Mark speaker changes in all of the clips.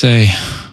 Speaker 1: say,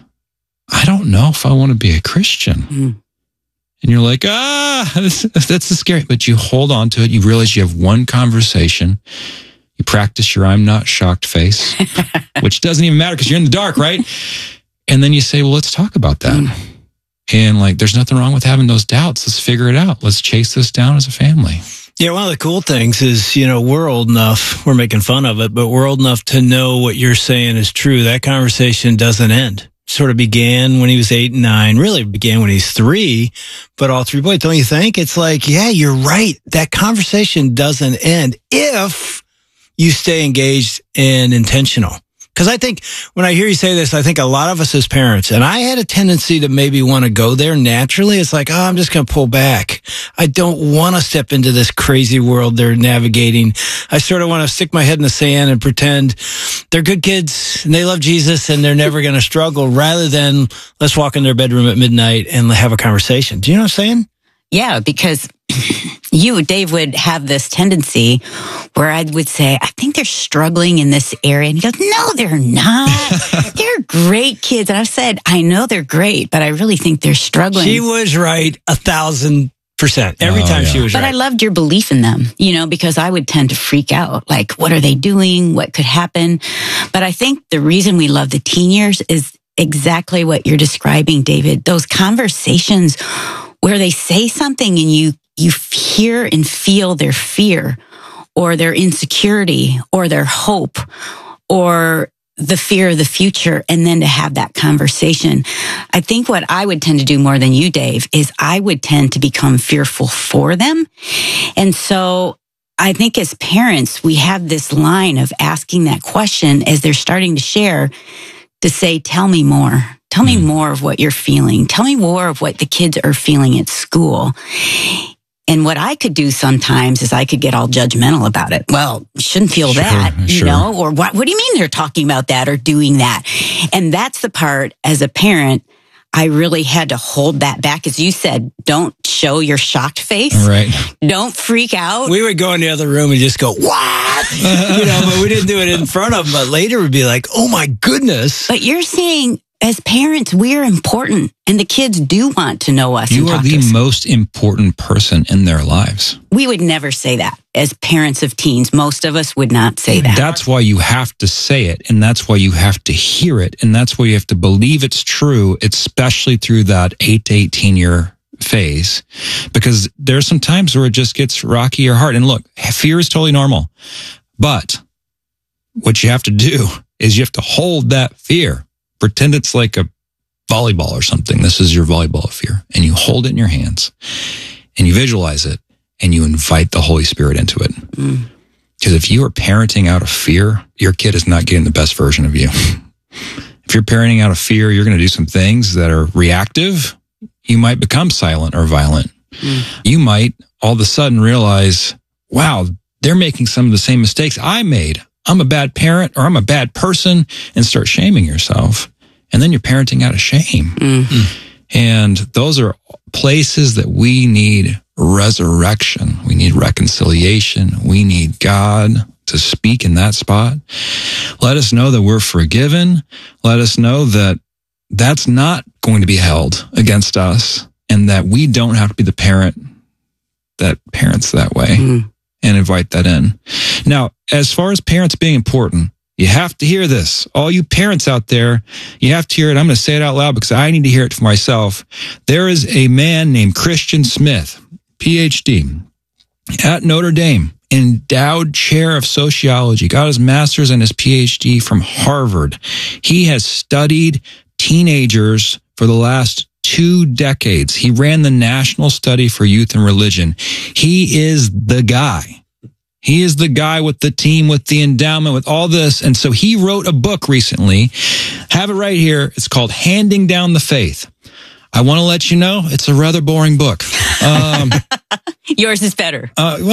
Speaker 1: I don't know if I want to be a Christian. And you're like, that's scary. But you hold on to it. You realize you have one conversation. You practice your I'm not shocked face, which doesn't even matter because you're in the dark, right? And then you say, well, let's talk about that. And like, there's nothing wrong with having those doubts. Let's figure it out. Let's chase this down as a family.
Speaker 2: Yeah, one of the cool things is, we're old enough, we're making fun of it, but we're old enough to know what you're saying is true. That conversation doesn't end. Sort of began when he was 8 and 9, really began when he's 3, but all 3 boys, don't you think? It's like, yeah, you're right. That conversation doesn't end if you stay engaged and intentional. Because I think when I hear you say this, I think a lot of us as parents, and I had a tendency to maybe want to go there naturally. It's like, I'm just going to pull back. I don't want to step into this crazy world they're navigating. I sort of want to stick my head in the sand and pretend they're good kids and they love Jesus and they're never going to struggle, rather than let's walk in their bedroom at midnight and have a conversation. Do you know what I'm saying?
Speaker 3: Yeah, because you, Dave, would have this tendency where I would say, I think they're struggling in this area. And he goes, no, they're not. They're great kids. And I've said, I know they're great, but I really think they're struggling.
Speaker 2: She was right 1,000%. Every time she was right.
Speaker 3: But I loved your belief in them, because I would tend to freak out. Like, what are they doing? What could happen? But I think the reason we love the teen years is exactly what you're describing, David. Those conversations where they say something and you hear and feel their fear or their insecurity or their hope or the fear of the future, and then to have that conversation. I think what I would tend to do more than you, Dave, is I would tend to become fearful for them. And so I think as parents, we have this line of asking that question as they're starting to share, to say, tell me more. Tell me more of what you're feeling. Tell me more of what the kids are feeling at school. And what I could do sometimes is I could get all judgmental about it. Well, you shouldn't feel that, or what do you mean they're talking about that or doing that? And that's the part as a parent, I really had to hold that back. As you said, don't show your shocked face.
Speaker 1: Right.
Speaker 3: Don't freak out.
Speaker 2: We would go in the other room and just go, what? But we didn't do it in front of them. But later we'd be like, oh my goodness.
Speaker 3: But you're saying, as parents, we're important, and the kids do want to know us.
Speaker 1: You are the most important person in their lives.
Speaker 3: We would never say that as parents of teens. Most of us would not say that.
Speaker 1: That's why you have to say it, and that's why you have to hear it, and that's why you have to believe it's true, especially through that 8 to 18-year phase, because there's some times where it just gets rocky or hard. And look, fear is totally normal, but what you have to do is you have to hold that fear. Pretend it's like a volleyball or something. This is your volleyball of fear. And you hold it in your hands and you visualize it and you invite the Holy Spirit into it. Because if you are parenting out of fear, your kid is not getting the best version of you. If you're parenting out of fear, you're going to do some things that are reactive. You might become silent or violent. You might all of a sudden realize, wow, they're making some of the same mistakes I made. I'm a bad parent or I'm a bad person, and start shaming yourself. And then you're parenting out of shame. And those are places that we need resurrection. We need reconciliation. We need God to speak in that spot. Let us know that we're forgiven. Let us know that that's not going to be held against us, and that we don't have to be the parent that parents that way. And invite that in. Now, as far as parents being important, you have to hear this. All you parents out there, you have to hear it. I'm going to say it out loud because I need to hear it for myself. There is a man named Christian Smith, PhD, at Notre Dame, endowed chair of sociology, got his master's and his PhD from Harvard. He has studied teenagers for the last 2 decades. He ran the National Study for Youth and Religion. He is the guy. He is the guy with the team, with the endowment, with all this. And so he wrote a book recently. Have it right here. It's called Handing Down the Faith. I want to let you know it's a rather boring book.
Speaker 3: Yours is better.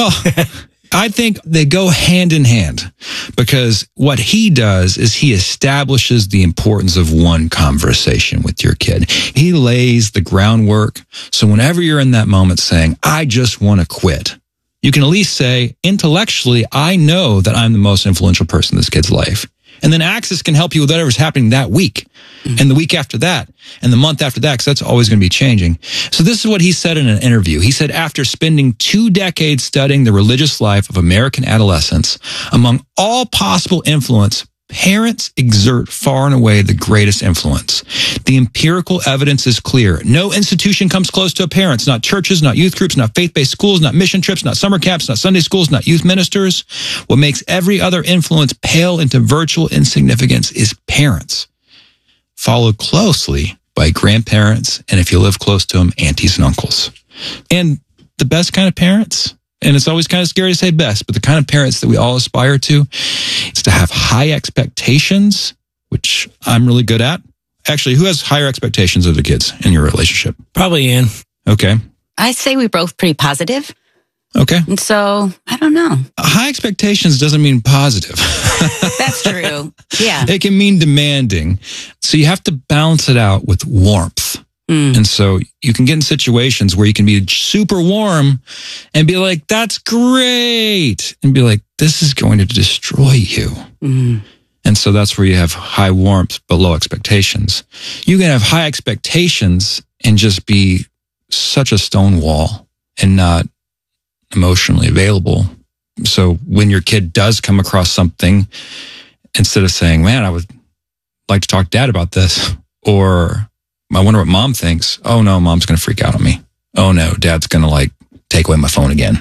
Speaker 1: I think they go hand in hand, because what he does is he establishes the importance of one conversation with your kid. He lays the groundwork. So whenever you're in that moment saying, I just want to quit, you can at least say, intellectually, I know that I'm the most influential person in this kid's life. And then Axis can help you with whatever's happening that week and the week after that and the month after that, because that's always going to be changing. So this is what he said in an interview. He said, after spending 2 decades studying the religious life of American adolescents, among all possible influence, parents exert far and away the greatest influence. The empirical evidence is clear. No institution comes close to parents, not churches, not youth groups, not faith-based schools, not mission trips, not summer camps, not Sunday schools, not youth ministers. What makes every other influence pale into virtual insignificance is parents, followed closely by grandparents, and if you live close to them, aunties and uncles. And the best kind of parents, and it's always kind of scary to say best, but the kind of parents that we all aspire to is to have high expectations, which I'm really good at. Actually, who has higher expectations of the kids in your relationship?
Speaker 2: Probably Ann.
Speaker 1: Okay.
Speaker 3: I say we're both pretty positive.
Speaker 1: Okay.
Speaker 3: And so, I don't know.
Speaker 1: High expectations doesn't mean positive.
Speaker 3: That's true. Yeah.
Speaker 1: It can mean demanding. So you have to balance it out with warmth. And so you can get in situations where you can be super warm and be like, that's great. And be like, this is going to destroy you. And so that's where you have high warmth, but low expectations. You can have high expectations and just be such a stone wall and not emotionally available. So when your kid does come across something, instead of saying, man, I would like to talk to dad about this, or I wonder what mom thinks. Oh no, mom's going to freak out on me. Oh no, dad's going to take away my phone again.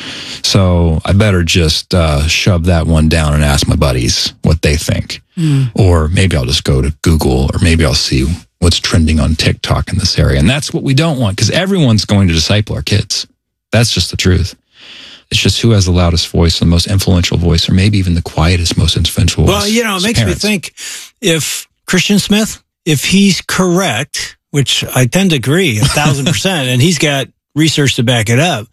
Speaker 1: So I better just shove that one down and ask my buddies what they think. Or maybe I'll just go to Google, or maybe I'll see what's trending on TikTok in this area. And that's what we don't want, because everyone's going to disciple our kids. That's just the truth. It's just who has the loudest voice, the most influential voice, or maybe even the quietest, most influential voice.
Speaker 2: Well, it makes me think, if Christian Smith, if he's correct, which I tend to agree 1,000%, and he's got research to back it up.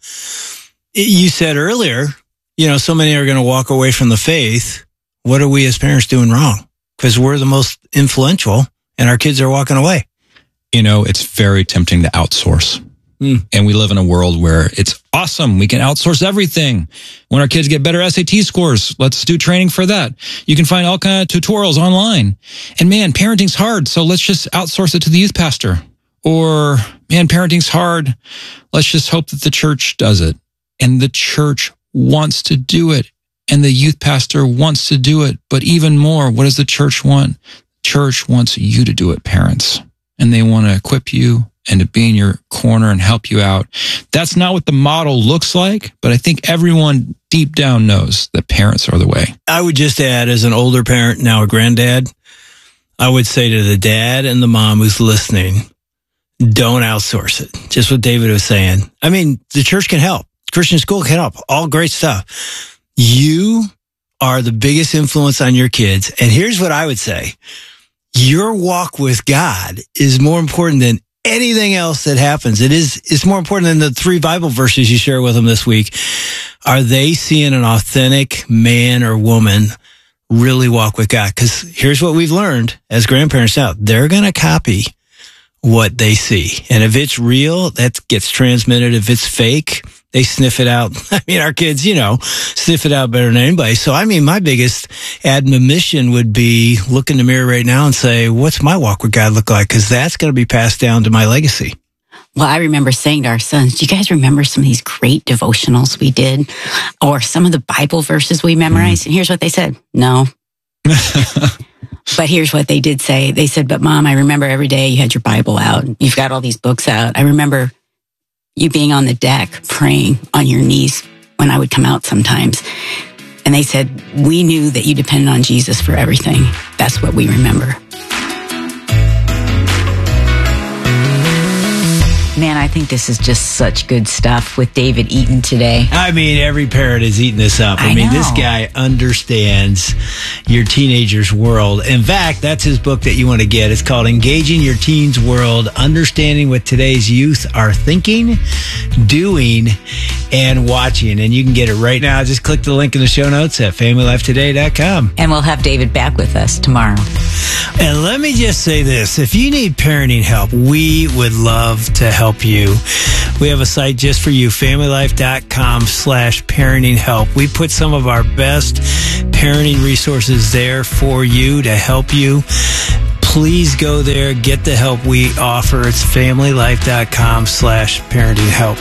Speaker 2: You said earlier, so many are going to walk away from the faith. What are we as parents doing wrong? Because we're the most influential and our kids are walking away.
Speaker 1: It's very tempting to outsource. And we live in a world where it's awesome. We can outsource everything. When our kids get better SAT scores, let's do training for that. You can find all kinds of tutorials online. And man, parenting's hard, so let's just outsource it to the youth pastor. Or, man, parenting's hard. Let's just hope that the church does it. And the church wants to do it. And the youth pastor wants to do it. But even more, what does the church want? Church wants you to do it, parents. And they want to equip you and to be in your corner and help you out. That's not what the model looks like, but I think everyone deep down knows that parents are the way.
Speaker 2: I would just add, as an older parent, now a granddad, I would say to the dad and the mom who's listening, don't outsource it. Just what David was saying. I mean, the church can help. Christian school can help. All great stuff. You are the biggest influence on your kids. And here's what I would say. Your walk with God is more important than anything else that happens. It's more important than the 3 Bible verses you share with them this week. Are they seeing an authentic man or woman really walk with God? Because here's what we've learned as grandparents now. They're going to copy what they see. And if it's real, that gets transmitted. If it's fake, they sniff it out. I mean, our kids, sniff it out better than anybody. So, my biggest admonition would be look in the mirror right now and say, what's my walk with God look like? Because that's going to be passed down to my legacy.
Speaker 3: Well, I remember saying to our sons, do you guys remember some of these great devotionals we did? Or some of the Bible verses we memorized? And here's what they said. No. But here's what they did say. They said, but Mom, I remember every day you had your Bible out. You've got all these books out. I remember you being on the deck praying on your knees when I would come out sometimes. And they said, we knew that you depended on Jesus for everything. That's what we remember. Man, I think this is just such good stuff with David Eaton today.
Speaker 2: Every parent is eating this up.
Speaker 3: I know.
Speaker 2: This guy understands your teenager's world. In fact, that's his book that you want to get. It's called Engaging Your Teen's World, Understanding What Today's Youth Are Thinking, Doing, and Watching. And you can get it right now. Just click the link in the show notes at FamilyLifeToday.com.
Speaker 3: And we'll have David back with us tomorrow.
Speaker 2: And let me just say this. If you need parenting help, we would love to help you. We have a site just for you, familylife.com/parenting help. We put some of our best parenting resources there for you to help you. Please go there, get the help we offer. It's familylife.com/parenting help.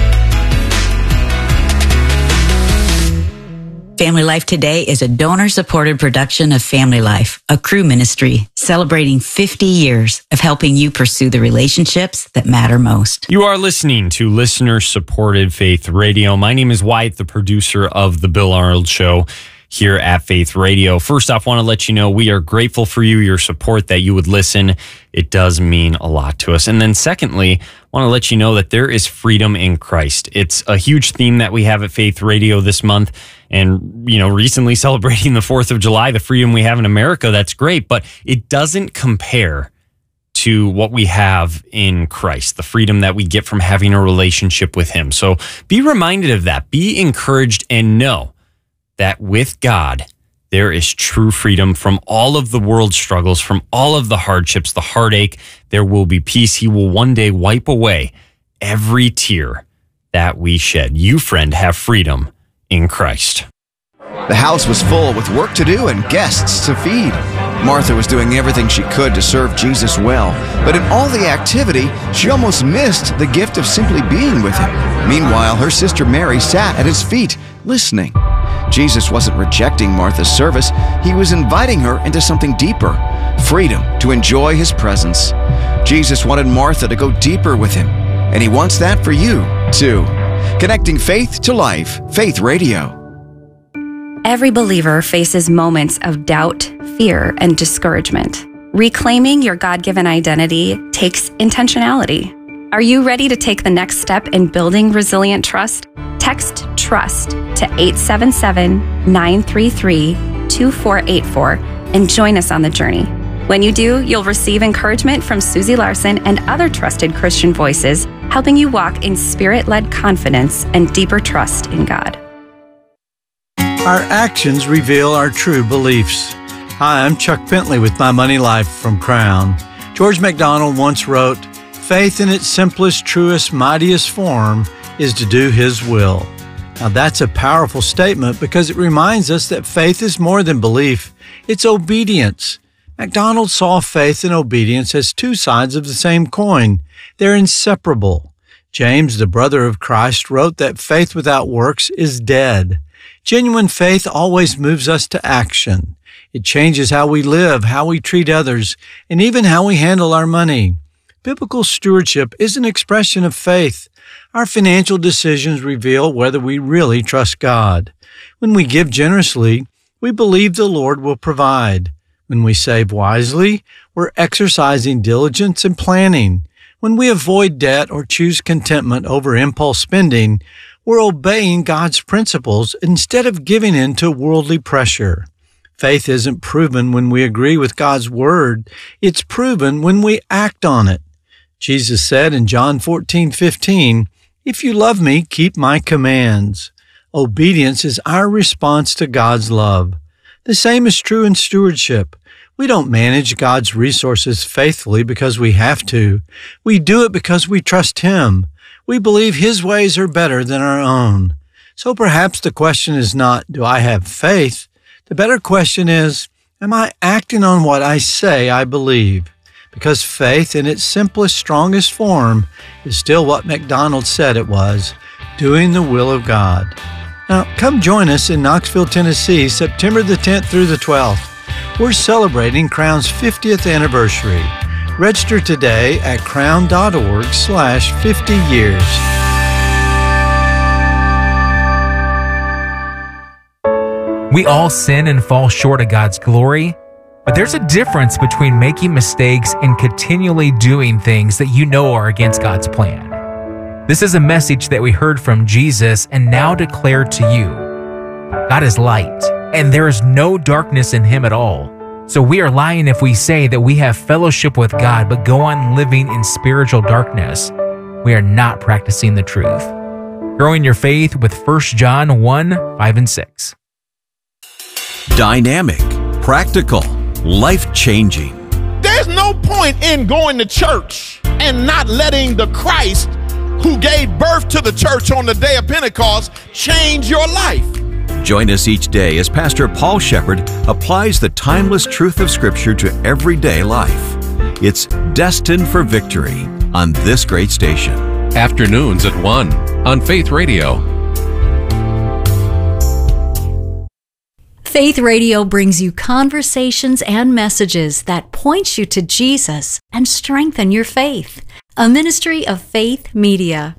Speaker 3: Family Life Today is a donor-supported production of Family Life, a Cru ministry celebrating 50 years of helping you pursue the relationships that matter most.
Speaker 4: You are listening to listener-supported Faith Radio. My name is Wyatt, the producer of The Bill Arnold Show here at Faith Radio. First off, I want to let you know we are grateful for you, your support, that you would listen. It does mean a lot to us. And then secondly, I want to let you know that there is freedom in Christ. It's a huge theme that we have at Faith Radio this month. And, recently celebrating the 4th of July, the freedom we have in America, that's great. But it doesn't compare to what we have in Christ, the freedom that we get from having a relationship with Him. So be reminded of that. Be encouraged and know that with God, there is true freedom from all of the world's struggles, from all of the hardships, the heartache. There will be peace. He will one day wipe away every tear that we shed. You, friend, have freedom in Christ.
Speaker 5: The house was full with work to do and guests to feed. Martha was doing everything she could to serve Jesus well, but in all the activity, she almost missed the gift of simply being with Him. Meanwhile, her sister Mary sat at His feet, listening. Jesus wasn't rejecting Martha's service. He was inviting her into something deeper, freedom to enjoy His presence. Jesus wanted Martha to go deeper with Him, and He wants that for you, too. Connecting faith to life, Faith Radio.
Speaker 6: Every believer faces moments of doubt, fear, and discouragement. Reclaiming your God-given identity takes intentionality. Are you ready to take the next step in building resilient trust? Text TRUST to 877-933-2484 and join us on the journey. When you do, you'll receive encouragement from Susie Larson and other trusted Christian voices, helping you walk in Spirit-led confidence and deeper trust in God.
Speaker 7: Our actions reveal our true beliefs. Hi, I'm Chuck Bentley with My Money Life from Crown. George MacDonald once wrote, "Faith in its simplest, truest, mightiest form is to do His will." Now that's a powerful statement because it reminds us that faith is more than belief. It's obedience. MacDonald saw faith and obedience as two sides of the same coin. They're inseparable. James, the brother of Christ, wrote that faith without works is dead. Genuine faith always moves us to action. It changes how we live, how we treat others, and even how we handle our money. Biblical stewardship is an expression of faith. Our financial decisions reveal whether we really trust God. When we give generously, we believe the Lord will provide. When we save wisely, we're exercising diligence and planning. When we avoid debt or choose contentment over impulse spending, we're obeying God's principles instead of giving in to worldly pressure. Faith isn't proven when we agree with God's word. It's proven when we act on it. Jesus said in John 14:15, "If you love me, keep my commands." Obedience is our response to God's love. The same is true in stewardship. We don't manage God's resources faithfully because we have to. We do it because we trust Him. We believe His ways are better than our own. So perhaps the question is not, do I have faith? The better question is, am I acting on what I say I believe? Because faith in its simplest, strongest form is still what MacDonald said it was, doing the will of God. Now, come join us in Knoxville, Tennessee, September the 10th through the 12th. We're celebrating Crown's 50th anniversary. Register today at crown.org/50 years.
Speaker 8: We all sin and fall short of God's glory, but there's a difference between making mistakes and continually doing things that you know are against God's plan. This is a message that we heard from Jesus and now declare to you. God is light, and there is no darkness in Him at all. So we are lying if we say that we have fellowship with God but go on living in spiritual darkness. We are not practicing the truth. Growing your faith with 1 John 1:5-6.
Speaker 9: Dynamic, practical, life-changing.
Speaker 10: There's no point in going to church and not letting the Christ
Speaker 9: who gave birth to the church on the day of Pentecost, change your life.
Speaker 10: Join us each day as Pastor Paul Shepherd applies the timeless truth of Scripture to everyday life. It's Destined for Victory on this great station.
Speaker 11: Afternoons at 1 on Faith Radio.
Speaker 12: Faith Radio brings you conversations and messages that point you to Jesus and strengthen your faith. A ministry of Faith Media.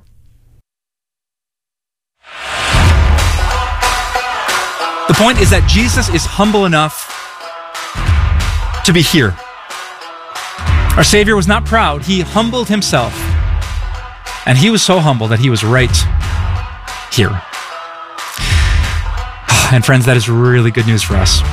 Speaker 13: The point is that Jesus is humble enough to be here. Our Savior was not proud. He humbled himself. And he was so humble that he was right here. And friends, that is really good news for us.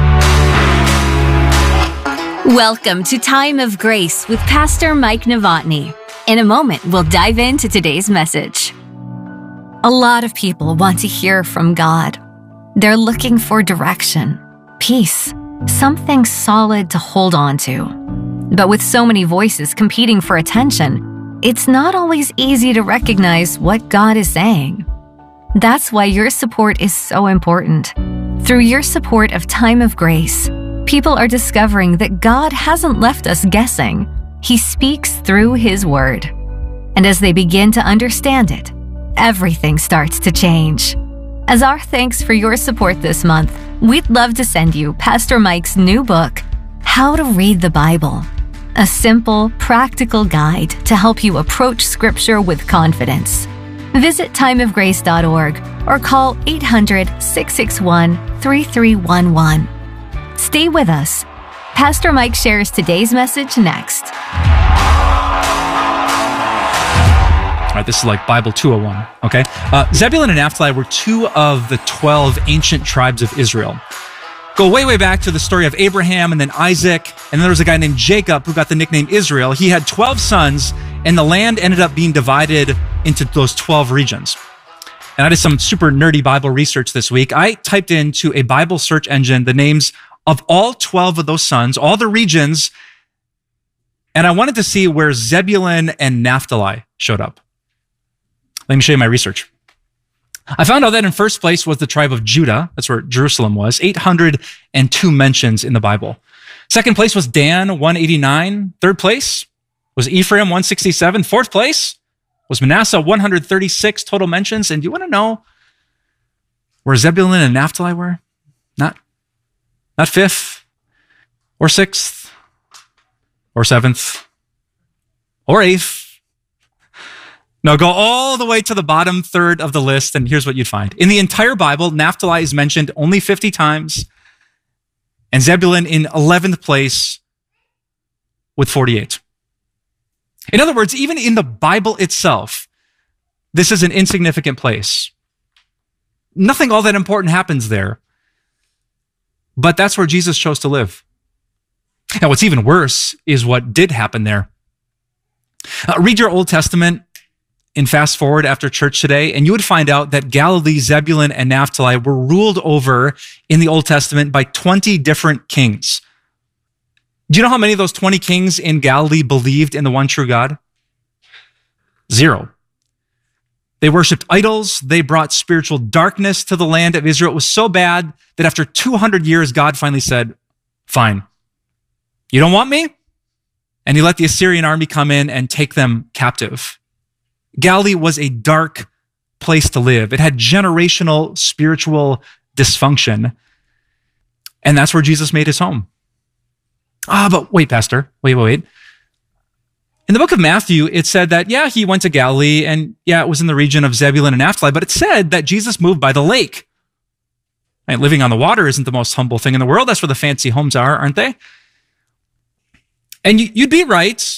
Speaker 14: Welcome to Time of Grace with Pastor Mike Novotny. In a moment, we'll dive into today's message. A lot of people want to hear from God. They're looking for direction, peace, something solid to hold on to. But with so many voices competing for attention, it's not always easy to recognize what God is saying. That's why your support is so important. Through your support of Time of Grace, people are discovering that God hasn't left us guessing. He speaks through His Word. And as they begin to understand it, everything starts to change. As our thanks for your support this month, we'd love to send you Pastor Mike's new book, How to Read the Bible. A simple, practical guide to help you approach Scripture with confidence. Visit timeofgrace.org or call 800-661-3311. Stay with us. Pastor Mike shares today's message next.
Speaker 13: All right, this is like Bible 201, okay? Zebulun and Naphtali were two of the 12 ancient tribes of Israel. Go way, way back to the story of Abraham and then Isaac, and then there was a guy named Jacob who got the nickname Israel. He had 12 sons, and the land ended up being divided into those 12 regions. And I did some super nerdy Bible research this week. I typed into a Bible search engine the names of all 12 of those sons, all the regions, and I wanted to see where Zebulun and Naphtali showed up. Let me show you my research. I found out that in first place was the tribe of Judah. That's where Jerusalem was. 802 mentions in the Bible. Second place was Dan, 189. Third place was Ephraim, 167. Fourth place was Manasseh, 136 total mentions. And do you want to know where Zebulun and Naphtali were? Not fifth or sixth or seventh or eighth. No, go all the way to the bottom third of the list, and here's what you'd find. In the entire Bible, Naphtali is mentioned only 50 times, and Zebulun in 11th place with 48. In other words, even in the Bible itself, this is an insignificant place. Nothing all that important happens there, but that's where Jesus chose to live. Now, what's even worse is what did happen there. Read your Old Testament and fast forward after church today, and you would find out that Galilee, Zebulun, and Naphtali were ruled over in the Old Testament by 20 different kings. Do you know how many of those 20 kings in Galilee believed in the one true God? 0. They worshiped idols. They brought spiritual darkness to the land of Israel. It was so bad that after 200 years, God finally said, fine, you don't want me? And He let the Assyrian army come in and take them captive. Galilee was a dark place to live. It had generational spiritual dysfunction. And that's where Jesus made His home. But wait, Pastor, wait. In the book of Matthew, it said that, yeah, He went to Galilee, and yeah, it was in the region of Zebulun and Naphtali, but it said that Jesus moved by the lake. Right? Living on the water isn't the most humble thing in the world. That's where the fancy homes are, aren't they? And you'd be right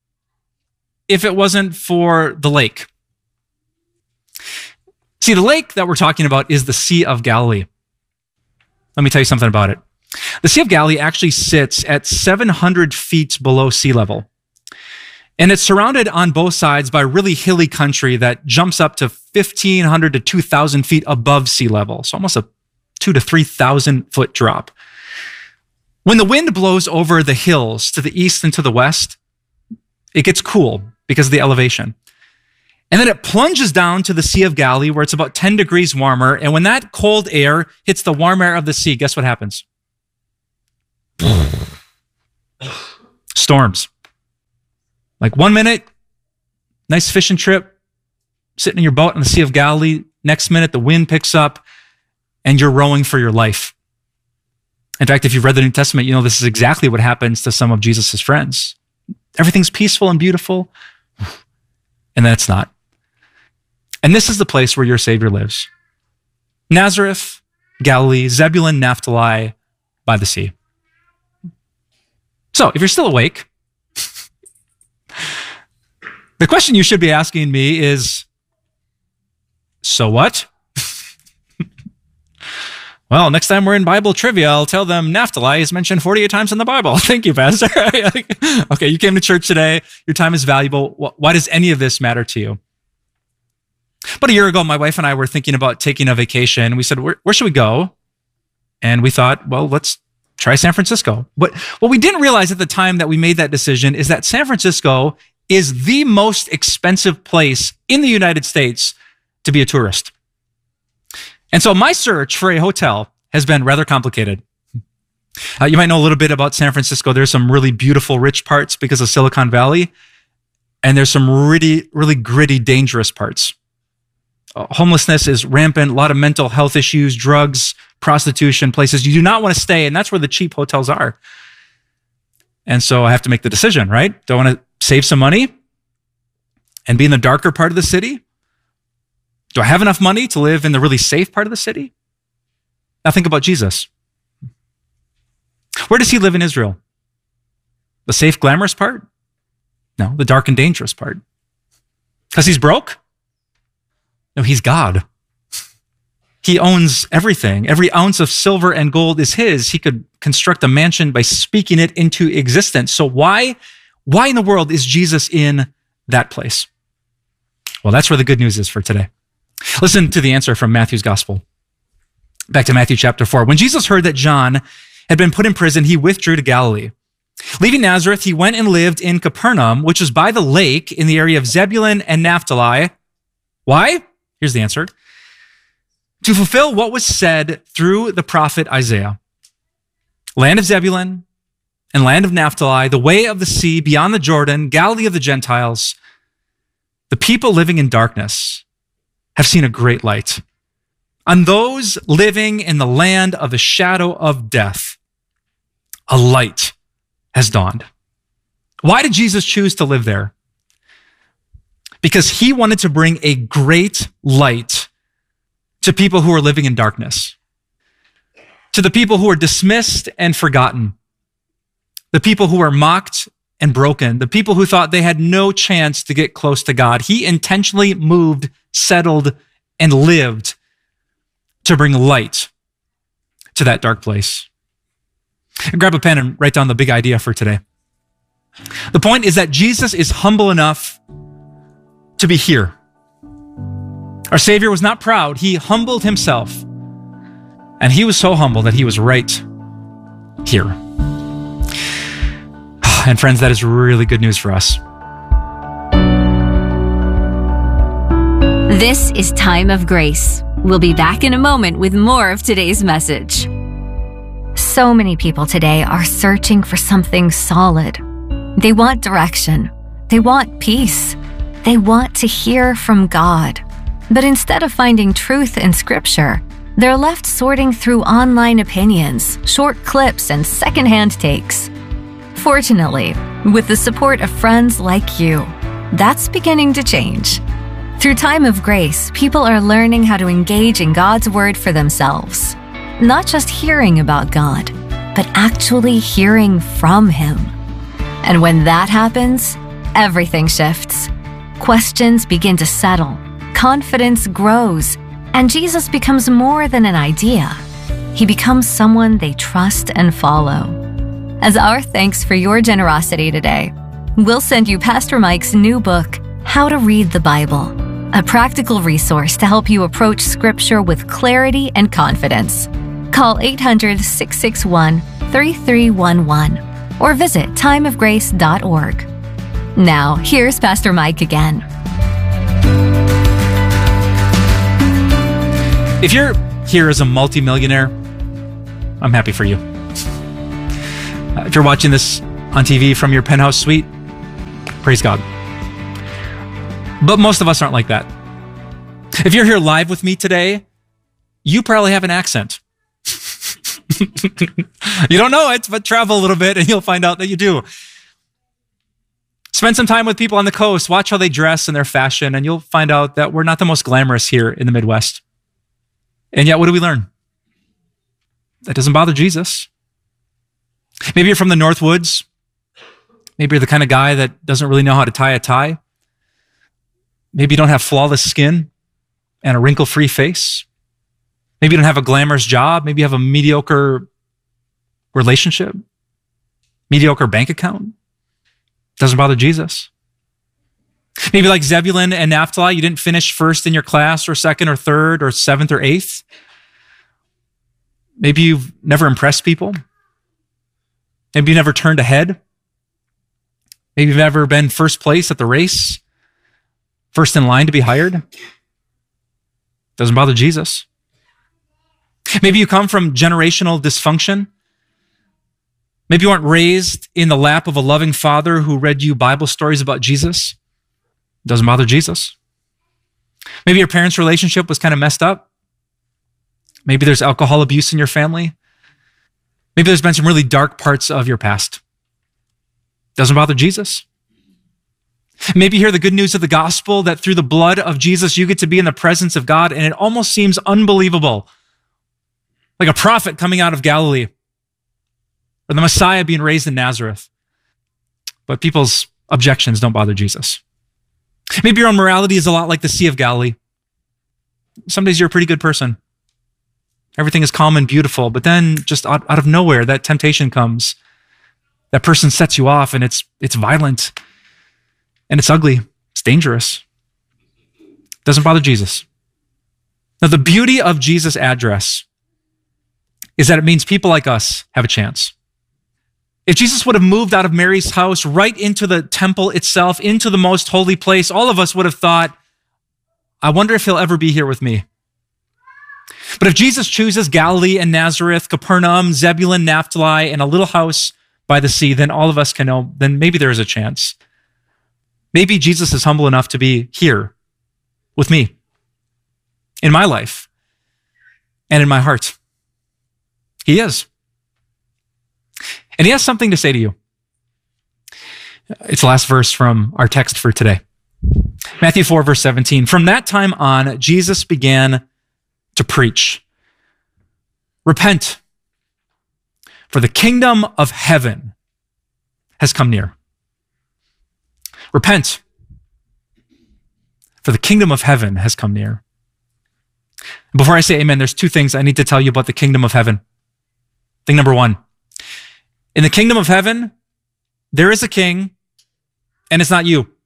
Speaker 13: if it wasn't for the lake. See, the lake that we're talking about is the Sea of Galilee. Let me tell you something about it. The Sea of Galilee actually sits at 700 feet below sea level. And it's surrounded on both sides by really hilly country that jumps up to 1,500 to 2,000 feet above sea level. So almost a 2,000 to 3,000 foot drop. When the wind blows over the hills to the east and to the west, it gets cool because of the elevation. And then it plunges down to the Sea of Galilee where it's about 10 degrees warmer. And when that cold air hits the warm air of the sea, guess what happens? Storms. Like 1 minute, nice fishing trip, sitting in your boat in the Sea of Galilee. Next minute, the wind picks up and you're rowing for your life. In fact, if you've read the New Testament, you know this is exactly what happens to some of Jesus' friends. Everything's peaceful and beautiful, and then it's not. And this is the place where your Savior lives. Nazareth, Galilee, Zebulun, Naphtali, by the sea. So, if you're still awake, the question you should be asking me is, so what? Well, next time we're in Bible trivia, I'll tell them Naphtali is mentioned 48 times in the Bible. Thank you, Pastor. Okay, you came to church today. Your time is valuable. Why does any of this matter to you? About a year ago, my wife and I were thinking about taking a vacation. We said, where should we go? And we thought, well, let's try San Francisco. But what we didn't realize at the time that we made that decision is that San Francisco is the most expensive place in the United States to be a tourist. And so my search for a hotel has been rather complicated. You might know a little bit about San Francisco. There's some really beautiful, rich parts because of Silicon Valley. And there's some really, really gritty, dangerous parts. Homelessness is rampant, a lot of mental health issues, drugs, prostitution, places you do not want to stay. And that's where the cheap hotels are. And so I have to make the decision, right? Do I want to save some money and be in the darker part of the city? Do I have enough money to live in the really safe part of the city? Now think about Jesus. Where does he live in Israel? The safe, glamorous part? No, the dark and dangerous part. Because he's broke? No, he's God. He owns everything. Every ounce of silver and gold is his. He could construct a mansion by speaking it into existence. So why in the world is Jesus in that place? Well, that's where the good news is for today. Listen to the answer from Matthew's gospel. Back to Matthew chapter 4. When Jesus heard that John had been put in prison, he withdrew to Galilee. Leaving Nazareth, he went and lived in Capernaum, which was by the lake in the area of Zebulun and Naphtali. Why? Here's the answer. To fulfill what was said through the prophet Isaiah. Land of Zebulun and land of Naphtali, the way of the sea beyond the Jordan, Galilee of the Gentiles. The people living in darkness have seen a great light. On those living in the land of the shadow of death, a light has dawned. Why did Jesus choose to live there? Because he wanted to bring a great light to people who are living in darkness, to the people who are dismissed and forgotten, the people who are mocked and broken, the people who thought they had no chance to get close to God. He intentionally moved, settled, and lived to bring light to that dark place. Grab a pen and write down the big idea for today. The point is that Jesus is humble enough to be here. Our Savior was not proud. He humbled himself. And he was so humble that he was right here. And friends, that is really good news for us.
Speaker 14: This is Time of Grace. We'll be back in a moment with more of today's message. So many people today are searching for something solid. They want direction. They want peace. They want to hear from God. But instead of finding truth in Scripture, they're left sorting through online opinions, short clips, and secondhand takes. Fortunately, with the support of friends like you, that's beginning to change. Through Time of Grace, people are learning how to engage in God's Word for themselves. Not just hearing about God, but actually hearing from Him. And when that happens, everything shifts. Questions begin to settle, confidence grows, and Jesus becomes more than an idea. He becomes someone they trust and follow. As our thanks for your generosity today, we'll send you Pastor Mike's new book, How to Read the Bible, a practical resource to help you approach Scripture with clarity and confidence. Call 800-661-3311 or visit timeofgrace.org. Now, here's Pastor Mike again.
Speaker 13: If you're here as a multimillionaire, I'm happy for you. If you're watching this on TV from your penthouse suite, praise God. But most of us aren't like that. If you're here live with me today, you probably have an accent. You don't know it, but travel a little bit and you'll find out that you do. Spend some time with people on the coast. Watch how they dress and their fashion, and you'll find out that we're not the most glamorous here in the Midwest. And yet, what do we learn? That doesn't bother Jesus. Maybe you're from the Northwoods. Maybe you're the kind of guy that doesn't really know how to tie a tie. Maybe you don't have flawless skin and a wrinkle-free face. Maybe you don't have a glamorous job. Maybe you have a mediocre relationship, mediocre bank account. Doesn't bother Jesus. Maybe like Zebulun and Naphtali, you didn't finish first in your class or second or third or seventh or eighth. Maybe you've never impressed people. Maybe you never turned ahead. Maybe you've never been first place at the race, first in line to be hired. Doesn't bother Jesus. Maybe you come from generational dysfunction. Maybe you weren't raised in the lap of a loving father who read you Bible stories about Jesus. Doesn't bother Jesus. Maybe your parents' relationship was kind of messed up. Maybe there's alcohol abuse in your family. Maybe there's been some really dark parts of your past. Doesn't bother Jesus. Maybe you hear the good news of the gospel that through the blood of Jesus, you get to be in the presence of God, and it almost seems unbelievable. Like a prophet coming out of Galilee, or the Messiah being raised in Nazareth. But people's objections don't bother Jesus. Maybe your own morality is a lot like the Sea of Galilee. Some days you're a pretty good person. Everything is calm and beautiful, but then just out of nowhere, that temptation comes. That person sets you off, and it's violent, and it's ugly, it's dangerous. Doesn't bother Jesus. Now, the beauty of Jesus' address is that it means people like us have a chance. If Jesus would have moved out of Mary's house right into the temple itself, into the most holy place, all of us would have thought, I wonder if he'll ever be here with me. But if Jesus chooses Galilee and Nazareth, Capernaum, Zebulun, Naphtali, and a little house by the sea, then all of us can know, then maybe there is a chance. Maybe Jesus is humble enough to be here with me, in my life, and in my heart. He is. And he has something to say to you. It's the last verse from our text for today. Matthew 4, verse 17. From that time on, Jesus began to preach. Repent, for the kingdom of heaven has come near. Repent, for the kingdom of heaven has come near. Before I say amen, there's two things I need to tell you about the kingdom of heaven. Thing number one, in the kingdom of heaven, there is a king, and it's not you.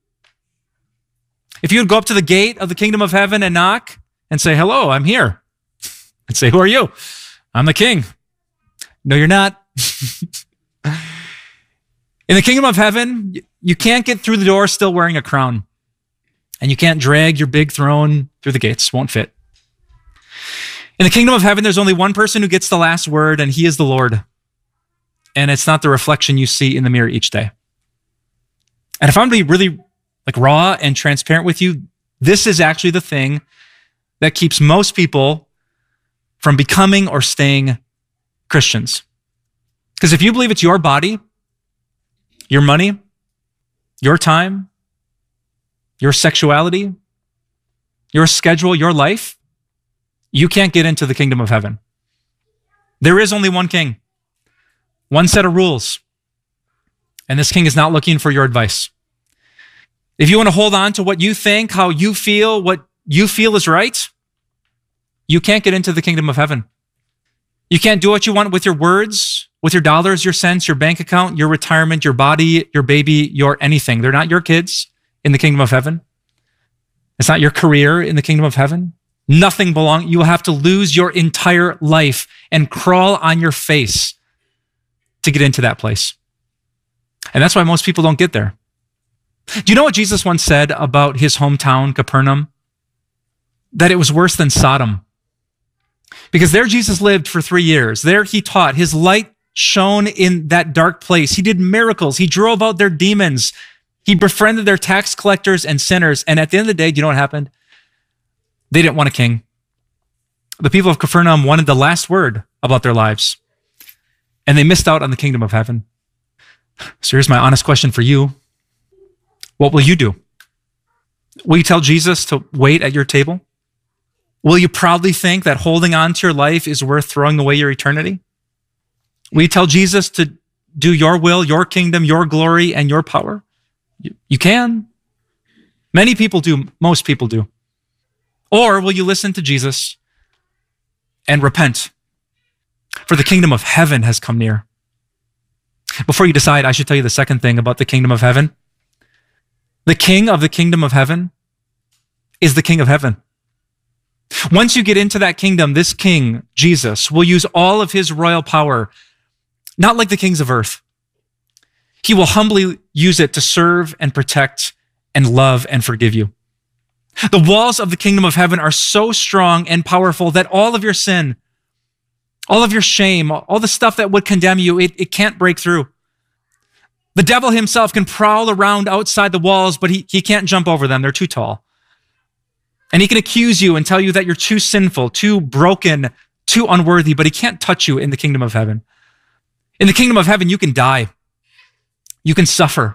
Speaker 13: If you would go up to the gate of the kingdom of heaven and knock and say, hello, I'm here. And say, who are you? I'm the king. No, you're not. In the kingdom of heaven, you can't get through the door still wearing a crown. And you can't drag your big throne through the gates. Won't fit. In the kingdom of heaven, there's only one person who gets the last word, and he is the Lord. And it's not the reflection you see in the mirror each day. And if I'm going to be really raw and transparent with you, this is actually the thing that keeps most people from becoming or staying Christians. Because if you believe it's your body, your money, your time, your sexuality, your schedule, your life, you can't get into the kingdom of heaven. There is only one king, one set of rules, and this king is not looking for your advice. If you want to hold on to what you think, how you feel, what you feel is right, you can't get into the kingdom of heaven. You can't do what you want with your words, with your dollars, your cents, your bank account, your retirement, your body, your baby, your anything. They're not your kids in the kingdom of heaven. It's not your career in the kingdom of heaven. Nothing belongs. You will have to lose your entire life and crawl on your face to get into that place. And that's why most people don't get there. Do you know what Jesus once said about his hometown, Capernaum? That it was worse than Sodom. Because there Jesus lived for 3 years. There he taught. His light shone in that dark place. He did miracles. He drove out their demons. He befriended their tax collectors and sinners. And at the end of the day, do you know what happened? They didn't want a king. The people of Capernaum wanted the last word about their lives. And they missed out on the kingdom of heaven. So here's my honest question for you. What will you do? Will you tell Jesus to wait at your table? Will you proudly think that holding on to your life is worth throwing away your eternity? Will you tell Jesus to do your will, your kingdom, your glory, and your power? You can. Many people do. Most people do. Or will you listen to Jesus and repent? For the kingdom of heaven has come near. Before you decide, I should tell you the second thing about the kingdom of heaven. The king of the kingdom of heaven is the king of heaven. Once you get into that kingdom, this king, Jesus, will use all of his royal power, not like the kings of earth. He will humbly use it to serve and protect and love and forgive you. The walls of the kingdom of heaven are so strong and powerful that all of your sin, all of your shame, all the stuff that would condemn you, it can't break through. The devil himself can prowl around outside the walls, but he can't jump over them. They're too tall. And he can accuse you and tell you that you're too sinful, too broken, too unworthy, but he can't touch you in the kingdom of heaven. In the kingdom of heaven, you can die. You can suffer.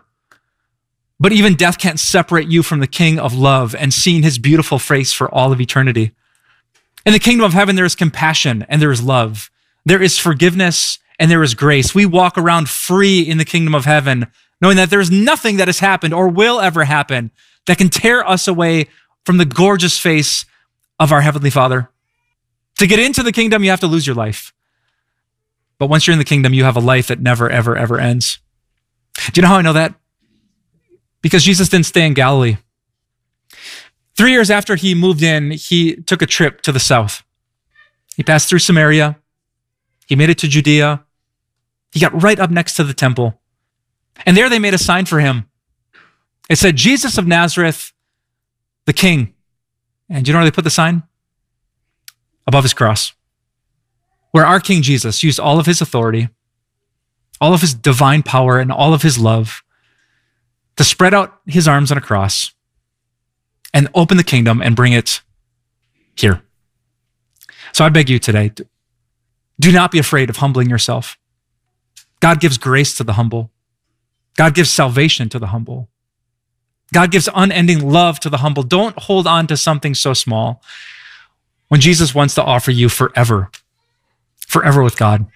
Speaker 13: But even death can't separate you from the King of love and seeing his beautiful face for all of eternity. In the kingdom of heaven, there is compassion and there is love. There is forgiveness and there is grace. We walk around free in the kingdom of heaven, knowing that there is nothing that has happened or will ever happen that can tear us away from the gorgeous face of our Heavenly Father. To get into the kingdom, you have to lose your life. But once you're in the kingdom, you have a life that never, ever, ever ends. Do you know how I know that? Because Jesus didn't stay in Galilee. 3 years after he moved in, he took a trip to the south. He passed through Samaria. He made it to Judea. He got right up next to the temple. And there they made a sign for him. It said, Jesus of Nazareth, the King. And do you know where they put the sign? Above his cross. Where our King Jesus used all of his authority, all of his divine power, and all of his love to spread out his arms on a cross and open the kingdom and bring it here. So I beg you today, do not be afraid of humbling yourself. God gives grace to the humble. God gives salvation to the humble. God gives unending love to the humble. Don't hold on to something so small when Jesus wants to offer you forever with God.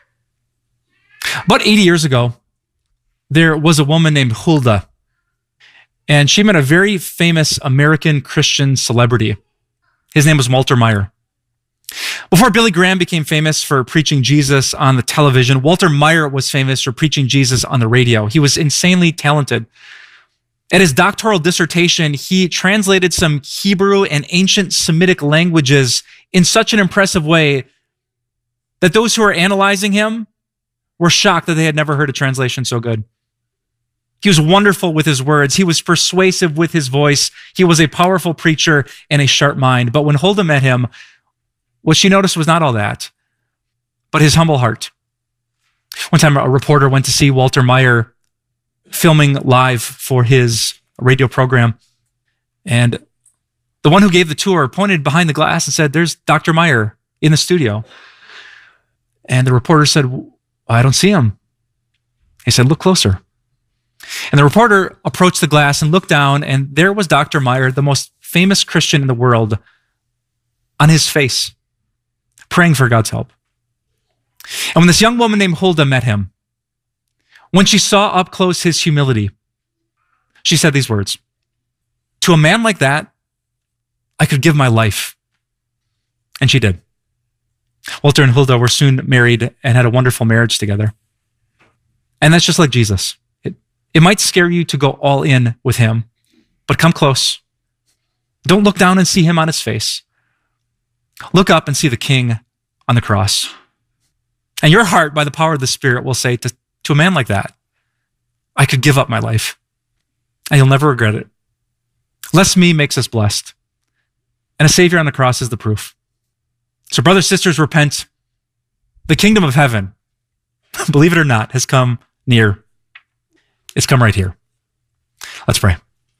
Speaker 13: About 80 years ago, there was a woman named Hulda, and she met a very famous American Christian celebrity. His name was Walter Maier. Before Billy Graham became famous for preaching Jesus on the television, Walter Maier was famous for preaching Jesus on the radio. He was insanely talented. At his doctoral dissertation, he translated some Hebrew and ancient Semitic languages in such an impressive way that those who were analyzing him were shocked that they had never heard a translation so good. He was wonderful with his words. He was persuasive with his voice. He was a powerful preacher and a sharp mind. But when Hulda met him, what she noticed was not all that, but his humble heart. One time, a reporter went to see Walter Maier filming live for his radio program. And the one who gave the tour pointed behind the glass and said, "There's Dr. Maier in the studio." And the reporter said, "I don't see him." He said, "Look closer." And the reporter approached the glass and looked down, and there was Dr. Maier, the most famous Christian in the world, on his face, praying for God's help. And when this young woman named Hulda met him, when she saw up close his humility, she said these words, "To a man like that, I could give my life." And she did. Walter and Hulda were soon married and had a wonderful marriage together. And that's just like Jesus. It might scare you to go all in with him, but come close. Don't look down and see him on his face. Look up and see the King on the cross. And your heart, by the power of the Spirit, will say to a man like that, "I could give up my life, and you'll never regret it." Less me makes us blessed. And a Savior on the cross is the proof. So brothers, sisters, repent. The kingdom of heaven, believe it or not, has come near. It's come right here. Let's pray.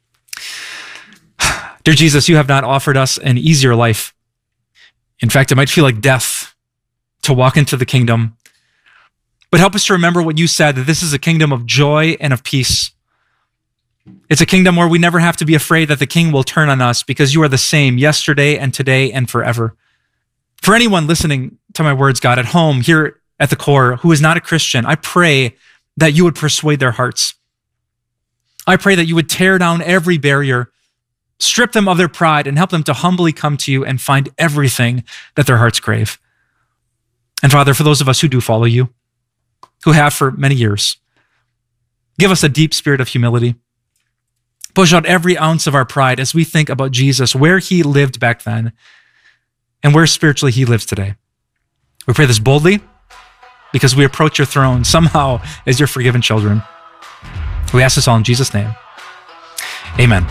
Speaker 13: Dear Jesus, you have not offered us an easier life. In fact, it might feel like death to walk into the kingdom. But help us to remember what you said, that this is a kingdom of joy and of peace. It's a kingdom where we never have to be afraid that the king will turn on us because you are the same yesterday and today and forever. For anyone listening to my words, God, at home, here at the core, who is not a Christian, I pray that you would persuade their hearts. I pray that you would tear down every barrier, strip them of their pride, and help them to humbly come to you and find everything that their hearts crave. And Father, for those of us who do follow you, who have for many years, give us a deep spirit of humility. Push out every ounce of our pride as we think about Jesus, where he lived back then, and where spiritually he lives today. We pray this boldly because we approach your throne somehow as your forgiven children. We ask this all in Jesus' name. Amen.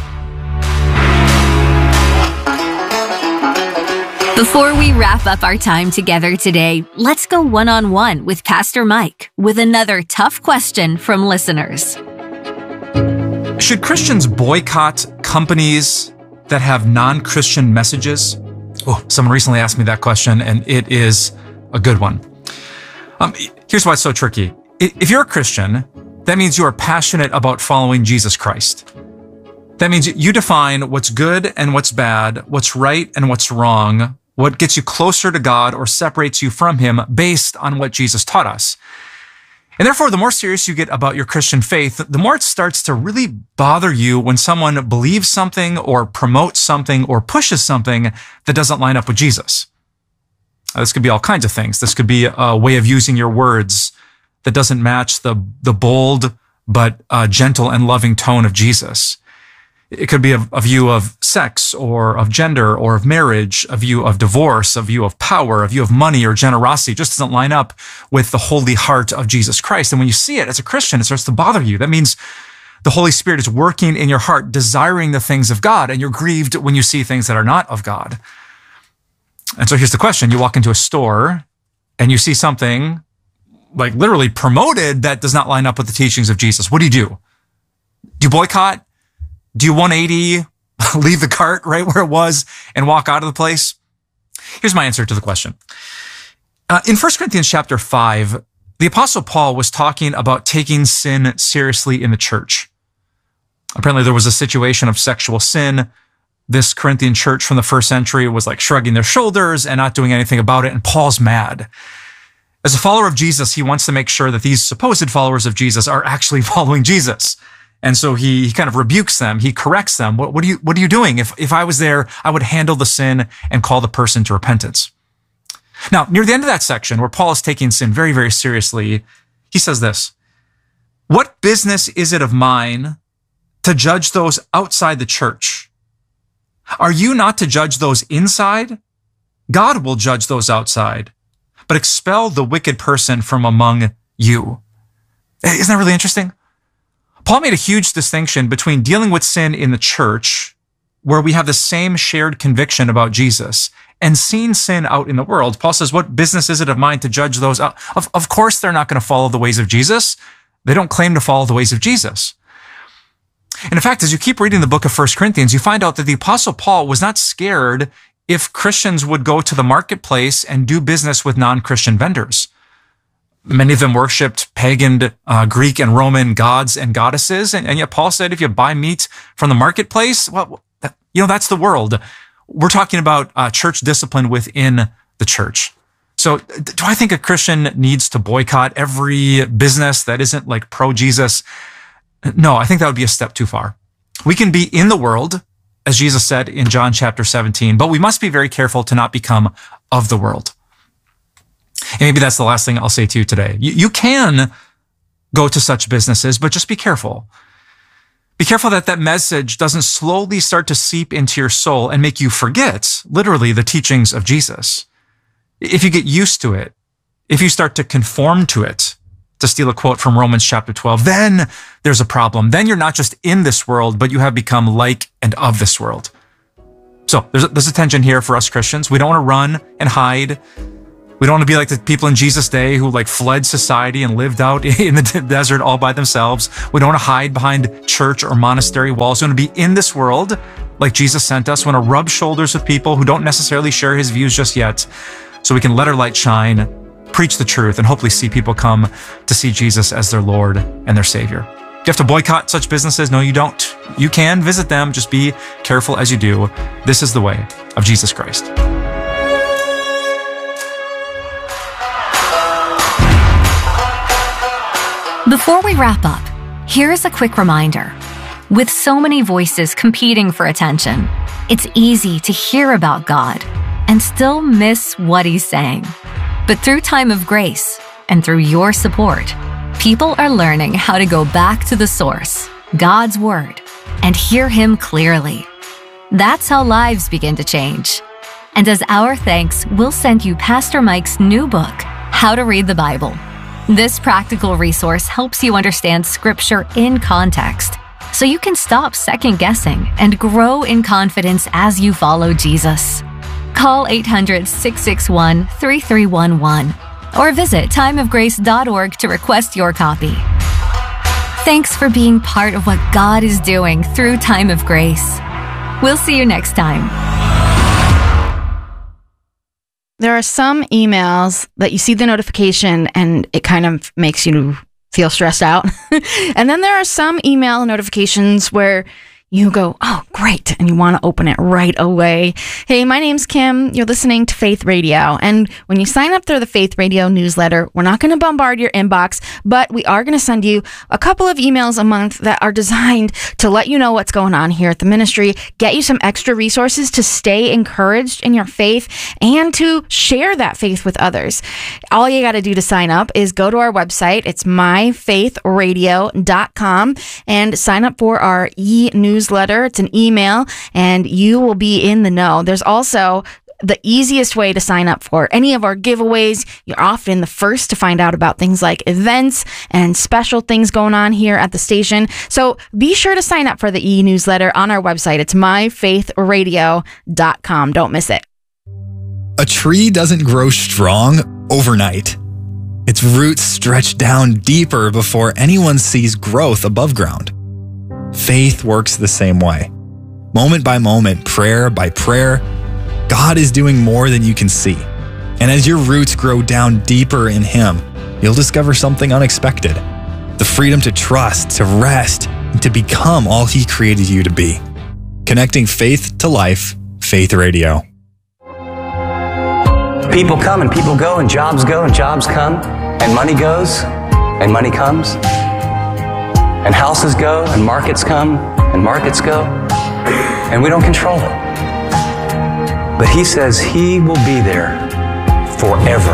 Speaker 14: Before we wrap up our time together today, let's go one-on-one with Pastor Mike with another tough question from listeners.
Speaker 15: Should Christians boycott companies that have non-Christian messages? Oh, someone recently asked me that question, and it is a good one. Here's why it's so tricky. If you're a Christian, that means you are passionate about following Jesus Christ. That means you define what's good and what's bad, what's right and what's wrong, what gets you closer to God or separates you from him based on what Jesus taught us. And therefore, the more serious you get about your Christian faith, the more it starts to really bother you when someone believes something or promotes something or pushes something that doesn't line up with Jesus. This could be all kinds of things. This could be a way of using your words that doesn't match the bold but gentle and loving tone of Jesus. It could be a view of sex or of gender or of marriage, a view of divorce, a view of power, a view of money or generosity. It just doesn't line up with the holy heart of Jesus Christ. And when you see it as a Christian, it starts to bother you. That means the Holy Spirit is working in your heart, desiring the things of God, and you're grieved when you see things that are not of God. And so here's the question. You walk into a store and you see something like literally promoted that does not line up with the teachings of Jesus. What do? Do you boycott? Do you 180, leave the cart right where it was and walk out of the place? Here's my answer to the question. In 1 Corinthians chapter 5, the Apostle Paul was talking about taking sin seriously in the church. Apparently there was a situation of sexual sin. This Corinthian church from the first century was like shrugging their shoulders and not doing anything about it, and Paul's mad. As a follower of Jesus, he wants to make sure that these supposed followers of Jesus are actually following Jesus. And so he kind of rebukes them. He corrects them. What are you doing? If I was there, I would handle the sin and call the person to repentance. Now, near the end of that section where Paul is taking sin very, very seriously, he says this: "What business is it of mine to judge those outside the church? Are you not to judge those inside? God will judge those outside, but expel the wicked person from among you." Isn't that really interesting? Paul made a huge distinction between dealing with sin in the church, where we have the same shared conviction about Jesus, and seeing sin out in the world. Paul says, what business is it of mine to judge those out? Of course, they're not going to follow the ways of Jesus. They don't claim to follow the ways of Jesus. And in fact, as you keep reading the book of 1 Corinthians, you find out that the Apostle Paul was not scared if Christians would go to the marketplace and do business with non-Christian vendors. Many of them worshipped pagan Greek and Roman gods and goddesses. And yet Paul said, if you buy meat from the marketplace, well, that's the world. We're talking about church discipline within the church. So do I think a Christian needs to boycott every business that isn't like pro-Jesus? No, I think that would be a step too far. We can be in the world, as Jesus said in John chapter 17, but we must be very careful to not become of the world. And maybe that's the last thing I'll say to you today. You can go to such businesses, but just be careful. Be careful that that message doesn't slowly start to seep into your soul and make you forget, literally, the teachings of Jesus. If you get used to it, if you start to conform to it, to steal a quote from Romans chapter 12, then there's a problem. Then you're not just in this world, but you have become like and of this world. So there's a tension here for us Christians. We don't want to run and hide. We don't want to be like the people in Jesus' day who like fled society and lived out in the desert all by themselves. We don't want to hide behind church or monastery walls. We want to be in this world like Jesus sent us. We want to rub shoulders with people who don't necessarily share his views just yet, so we can let our light shine, preach the truth, and hopefully see people come to see Jesus as their Lord and their Savior. Do you have to boycott such businesses? No, you don't. You can visit them. Just be careful as you do. This is the way of Jesus Christ.
Speaker 14: Before we wrap up, here's a quick reminder. With so many voices competing for attention, it's easy to hear about God and still miss what he's saying. But through Time of Grace and through your support, people are learning how to go back to the source, God's Word, and hear him clearly. That's how lives begin to change. And as our thanks, we'll send you Pastor Mike's new book, How to Read the Bible. This practical resource helps you understand Scripture in context, so you can stop second-guessing and grow in confidence as you follow Jesus. Call 800-661-3311 or visit timeofgrace.org to request your copy. Thanks for being part of what God is doing through Time of Grace. We'll see you next time.
Speaker 16: There are some emails that you see the notification and it kind of makes you feel stressed out. And then there are some email notifications where you go, oh, great, and you want to open it right away. Hey, my name's Kim. You're listening to Faith Radio. And when you sign up for the Faith Radio newsletter, we're not going to bombard your inbox, but we are going to send you a couple of emails a month that are designed to let you know what's going on here at the ministry, get you some extra resources to stay encouraged in your faith, and to share that faith with others. All you got to do to sign up is go to our website. It's myfaithradio.com and sign up for our e-newsletter. It's an email, and you will be in the know. There's also the easiest way to sign up for any of our giveaways. You're often the first to find out about things like events and special things going on here at the station. So be sure to sign up for the e-newsletter on our website. It's myfaithradio.com. Don't miss it.
Speaker 17: A tree doesn't grow strong overnight. Its roots stretch down deeper before anyone sees growth above ground. Faith works the same way. Moment by moment, prayer by prayer, God is doing more than you can see. And as your roots grow down deeper in Him, you'll discover something unexpected. The freedom to trust, to rest, and to become all He created you to be. Connecting faith to life, Faith Radio.
Speaker 18: People come and people go, and jobs go and jobs come, and money goes and money comes. And houses go, and markets come, and markets go, and we don't control it. But He says He will be there forever.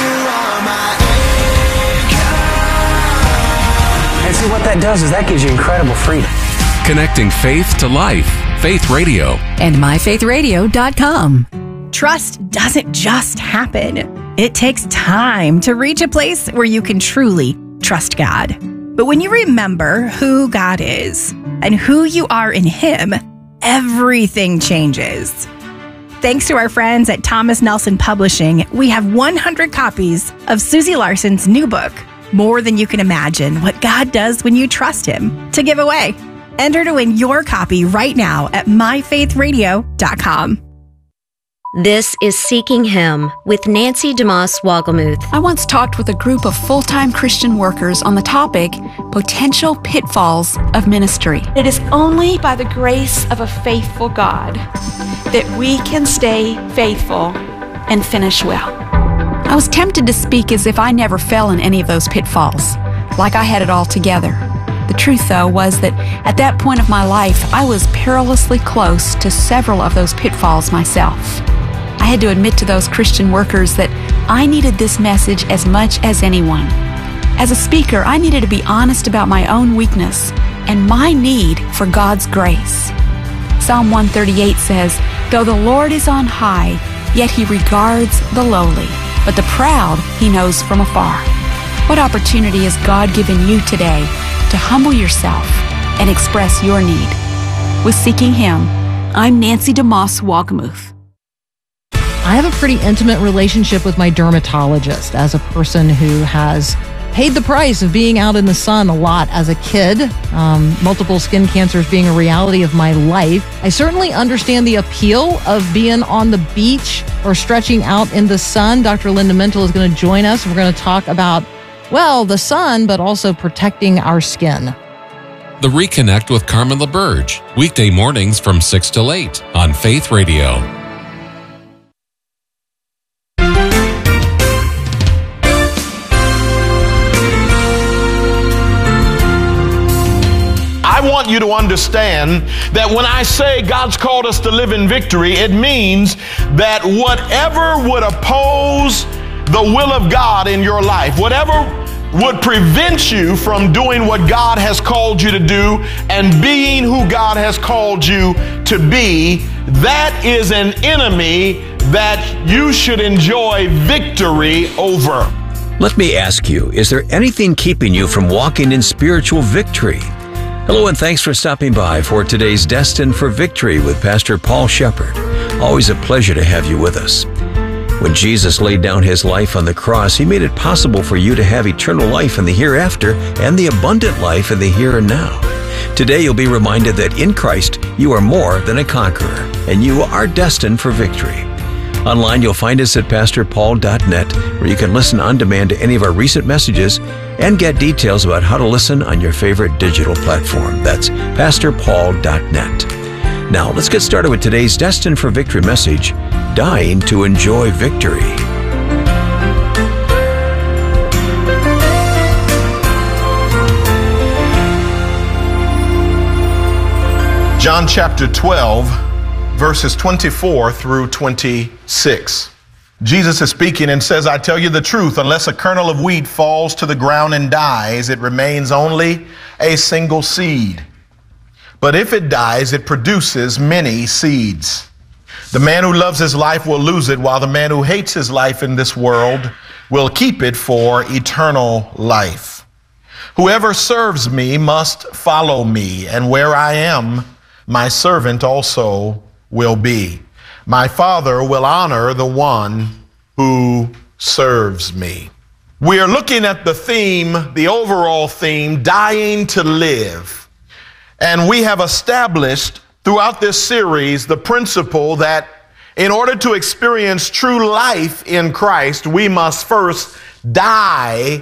Speaker 18: And see, what that does is that gives you incredible freedom.
Speaker 11: Connecting faith to life. Faith Radio.
Speaker 19: And myfaithradio.com. Trust doesn't just happen. It takes time to reach a place where you can truly trust God. But when you remember who God is and who you are in Him, everything changes. Thanks to our friends at Thomas Nelson Publishing, we have 100 copies of Susie Larson's new book, More Than You Can Imagine, What God Does When You Trust Him, to give away. Enter to win your copy right now at myfaithradio.com.
Speaker 20: This is Seeking Him with Nancy DeMoss Wogelmuth.
Speaker 21: I once talked with a group of full-time Christian workers on the topic, potential pitfalls of ministry.
Speaker 22: It is only by the grace of a faithful God that we can stay faithful and finish well.
Speaker 21: I was tempted to speak as if I never fell in any of those pitfalls, like I had it all together. The truth, though, was that at that point of my life, I was perilously close to several of those pitfalls myself. I had to admit to those Christian workers that I needed this message as much as anyone. As a speaker, I needed to be honest about my own weakness and my need for God's grace. Psalm 138 says, "Though the Lord is on high, yet He regards the lowly, but the proud He knows from afar." What opportunity has God given you today to humble yourself and express your need? With Seeking Him, I'm Nancy DeMoss Wagamuth.
Speaker 1: I have a pretty intimate relationship with my dermatologist as a person who has paid the price of being out in the sun a lot as a kid, multiple skin cancers being a reality of my life. I certainly understand the appeal of being on the beach or stretching out in the sun. Dr. Linda Mental is going to join us. We're going to talk about, well, the sun, but also protecting our skin.
Speaker 11: The Reconnect with Carmen LaBerge, weekday mornings from 6 till 8 on Faith Radio.
Speaker 9: I want you to understand that when I say God's called us to live in victory, it means that whatever would oppose the will of God in your life, whatever would prevent you from doing what God has called you to do and being who God has called you to be, that is an enemy that you should enjoy victory over.
Speaker 10: Let me ask you, is there anything keeping you from walking in spiritual victory? Hello and thanks for stopping by for today's Destined for Victory with Pastor Paul Shepard. Always a pleasure to have you with us. When Jesus laid down his life on the cross, he made it possible for you to have eternal life in the hereafter and the abundant life in the here and now. Today you'll be reminded that in Christ you are more than a conqueror and you are destined for victory. Online you'll find us at pastorpaul.net, where you can listen on demand to any of our recent messages and get details about how to listen on your favorite digital platform. That's pastorpaul.net. Now, let's get started with today's Destined for Victory message, Dying to Enjoy Victory.
Speaker 9: John chapter 12, verses 24 through 26. Jesus is speaking and says, I tell you the truth, unless a kernel of wheat falls to the ground and dies, it remains only a single seed. But if it dies, it produces many seeds. The man who loves his life will lose it, while the man who hates his life in this world will keep it for eternal life. Whoever serves me must follow me, and where I am, my servant also will be. My Father will honor the one who serves me. We are looking at the theme, the overall theme, dying to live. And we have established throughout this series the principle that in order to experience true life in Christ, we must first die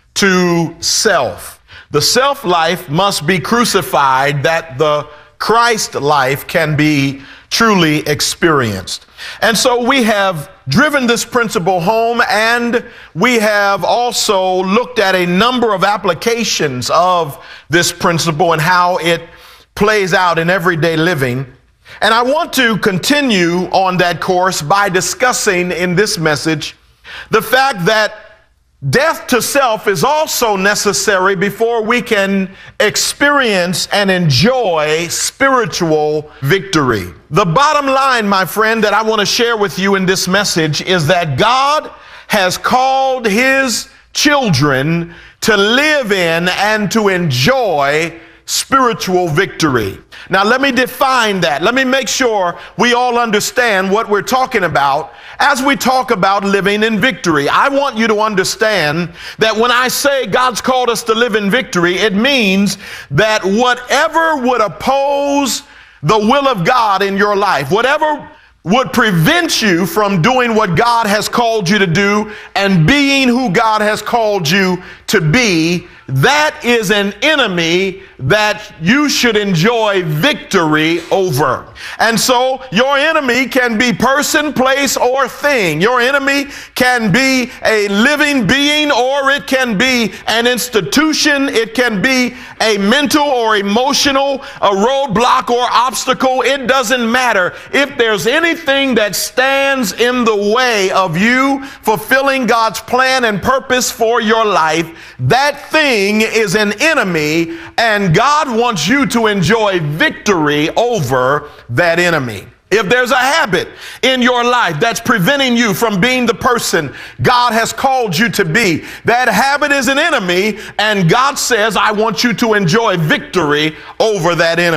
Speaker 9: to self. The self life must be crucified that the Christ life can be truly experienced. And so we have driven this principle home, and we have also looked at a number of applications of this principle and how it plays out in everyday living. And I want to continue on that course by discussing in this message the fact that death to self is also necessary before we can experience and enjoy spiritual victory. The bottom line, my friend, that I want to share with you in this message is that God has called his children to live in and to enjoy spiritual victory. Now, let me define that. Let me make sure we all understand what we're talking about as we talk about living in victory. I want you to understand that when I say God's called us to live in victory, it means that whatever would oppose the will of God in your life, whatever would prevent you from doing what God has called you to do and being who God has called you to be, that is an enemy that you should enjoy victory over. And so your enemy can be person, place, or thing. Your enemy can be a living being, or it can be an institution. It can be a mental or emotional, a roadblock or obstacle. It doesn't matter. If there's anything that stands in the way of you fulfilling God's plan and purpose for your life, that thing is an enemy, and God wants you to enjoy victory over that enemy. If there's a habit in your life that's preventing you from being the person God has called you to be, that habit is an enemy, and God says, I want you to enjoy victory over that enemy.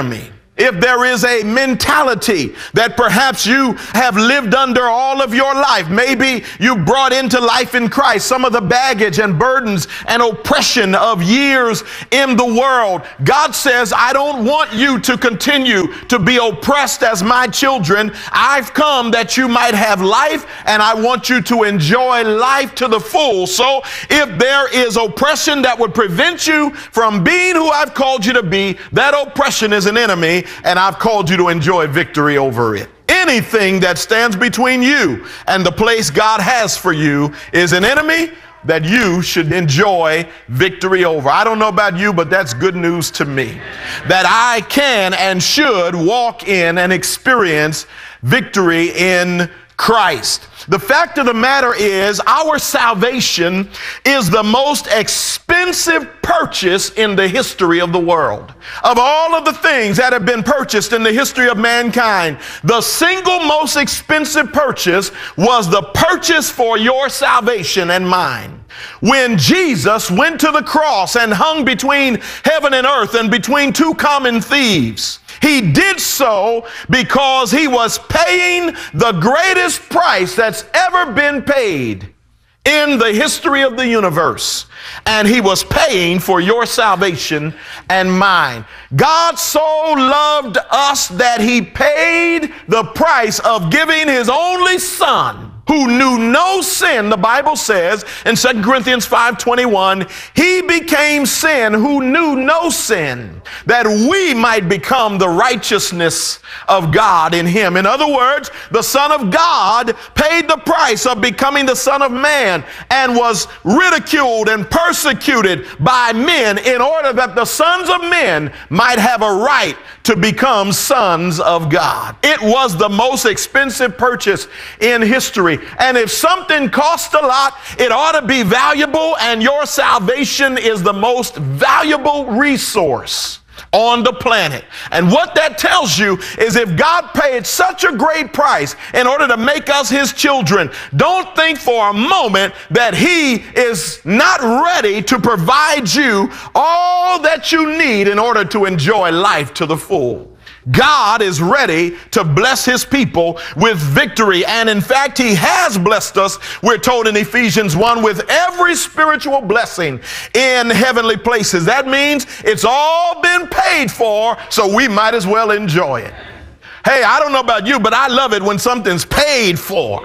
Speaker 9: If there is a mentality that perhaps you have lived under all of your life, maybe you brought into life in Christ some of the baggage and burdens and oppression of years in the world, God says, I don't want you to continue to be oppressed as my children. I've come that you might have life, and I want you to enjoy life to the full. So if there is oppression that would prevent you from being who I've called you to be, that oppression is an enemy, and I've called you to enjoy victory over it. Anything that stands between you and the place God has for you is an enemy that you should enjoy victory over. I don't know about you, but that's good news to me, that I can and should walk in and experience victory in Christ. The fact of the matter is, our salvation is the most expensive purchase in the history of the world. Of all of the things that have been purchased in the history of mankind, the single most expensive purchase was the purchase for your salvation and mine. When Jesus went to the cross and hung between heaven and earth and between two common thieves, he did so because he was paying the greatest price that's ever been paid in the history of the universe. And he was paying for your salvation and mine. God so loved us that he paid the price of giving his only son, who knew no sin. The Bible says in 2 Corinthians 5:21, he became sin who knew no sin, that we might become the righteousness of God in him. In other words, the Son of God paid the price of becoming the Son of Man and was ridiculed and persecuted by men in order that the sons of men might have a right to become sons of God. It was the most expensive purchase in history. And if something costs a lot, it ought to be valuable, and your salvation is the most valuable resource on the planet. And what that tells you is, if God paid such a great price in order to make us his children, don't think for a moment that he is not ready to provide you all that you need in order to enjoy life to the full. God is ready to bless his people with victory. And in fact, he has blessed us, we're told in Ephesians 1, with every spiritual blessing in heavenly places. That means it's all been paid for, so we might as well enjoy it. Hey, I don't know about you, but I love it when something's paid for.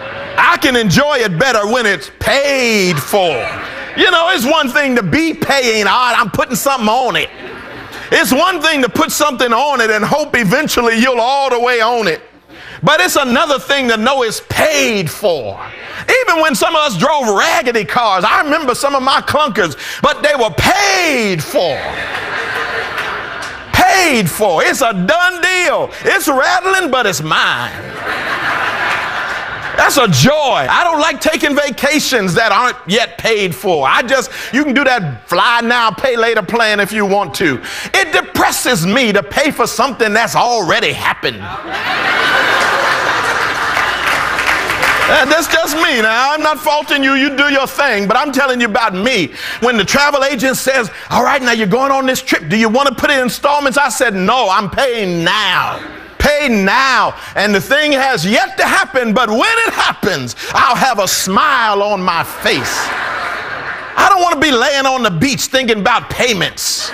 Speaker 9: I can enjoy it better when it's paid for. You know, it's one thing to be paying. All right, I'm putting something on it. It's one thing to put something on it and hope eventually you'll all the way own it. But it's another thing to know it's paid for. Even when some of us drove raggedy cars, I remember some of my clunkers, but they were paid for. Paid for. It's a done deal. It's rattling, but it's mine. That's a joy. I don't like taking vacations that aren't yet paid for. You can do that fly now, pay later plan if you want to. It depresses me to pay for something that's already happened. That's just me. Now, I'm not faulting you. You do your thing, but I'm telling you about me. When the travel agent says, all right, now you're going on this trip. Do you want to put it in installments? I said, no, I'm paying now. Pay now. And the thing has yet to happen, but when it happens, I'll have a smile on my face. I don't want to be laying on the beach thinking about payments.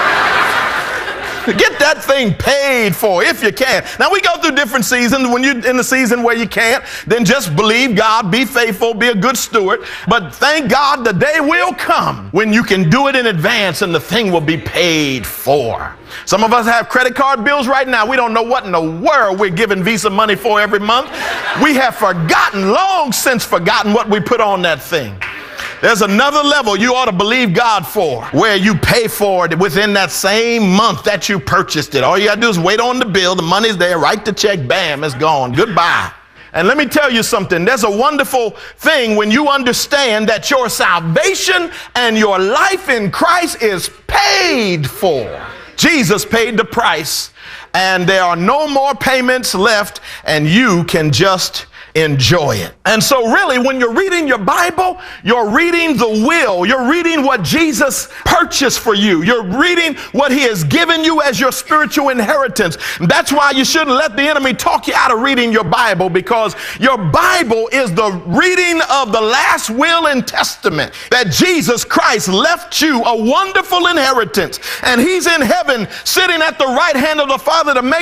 Speaker 9: Get that thing paid for if you can. Now, we go through different seasons. When you're in the season where you can't, then just believe God, be faithful, be a good steward. But thank God the day will come when you can do it in advance and the thing will be paid for. Some of us have credit card bills right now. We don't know what in the world we're giving Visa money for every month. We have forgotten, long since forgotten what we put on that thing. There's another level you ought to believe God for, where you pay for it within that same month that you purchased it. All you got to do is wait on the bill. The money's there. Write the check. Bam, it's gone. Goodbye. And let me tell you something. There's a wonderful thing when you understand that your salvation and your life in Christ is paid for. Jesus paid the price, and there are no more payments left, and you can just enjoy it. And so really, when you're reading your Bible, you're reading the will. You're reading what Jesus purchased for you. You're reading what he has given you as your spiritual inheritance. And that's why you shouldn't let the enemy talk you out of reading your Bible, because your Bible is the reading of the last will and testament that Jesus Christ left you, a wonderful inheritance. And he's in heaven sitting at the right hand of the Father to make